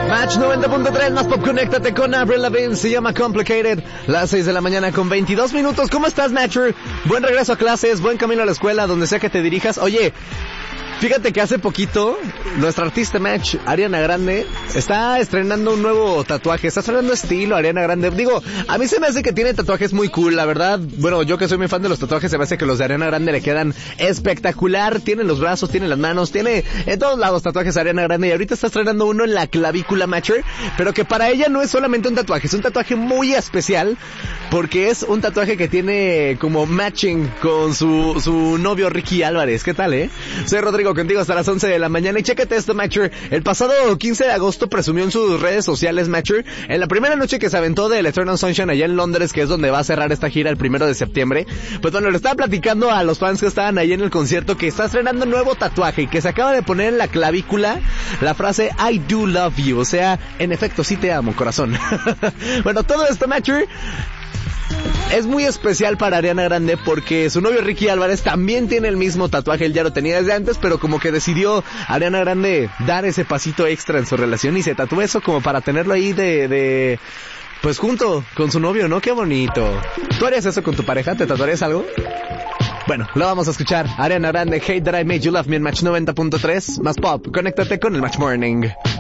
Match 90.3, más pop, conéctate con Avril Lavigne, se llama Complicated, las 6 de la mañana con 22 minutos. ¿Cómo estás, Matcher? Buen regreso a clases, buen camino a la escuela, donde sea que te dirijas. Oye, fíjate que hace poquito, nuestra artista Match, Ariana Grande, está estrenando un nuevo tatuaje, está estrenando estilo Ariana Grande. Digo, a mí se me hace que tiene tatuajes muy cool, la verdad. Bueno, yo que soy muy fan de los tatuajes, se me hace que los de Ariana Grande le quedan espectacular. Tiene los brazos, tiene las manos, tiene en todos lados tatuajes Ariana Grande. Y ahorita está estrenando uno en la clavícula, Matcher, pero que para ella no es solamente un tatuaje, es un tatuaje muy especial, porque es un tatuaje que tiene como matching con su novio Ricky Álvarez. ¿Qué tal, Soy Rodrigo, contigo hasta las 11 de la mañana. Y chécate esto, Matcher. El pasado 15 de agosto presumió en sus redes sociales, Matcher, en la primera noche que se aventó del Eternal Sunshine allá en Londres, que es donde va a cerrar esta gira el 1 de septiembre. Pues bueno, le estaba platicando a los fans que estaban ahí en el concierto que está estrenando un nuevo tatuaje y que se acaba de poner en la clavícula la frase I do love you. O sea, en efecto, sí te amo, corazón. Bueno, todo esto, Matcher, es muy especial para Ariana Grande porque su novio Ricky Álvarez también tiene el mismo tatuaje. Él ya lo tenía desde antes, pero como que decidió Ariana Grande dar ese pasito extra en su relación y se tatuó eso como para tenerlo ahí pues junto con su novio, ¿no? Qué bonito. ¿Tú harías eso con tu pareja? ¿Te tatuarías algo? Bueno, lo vamos a escuchar. Ariana Grande, Hate That I Made You Love Me en Match 90.3. Más pop, conéctate con el Match Morning.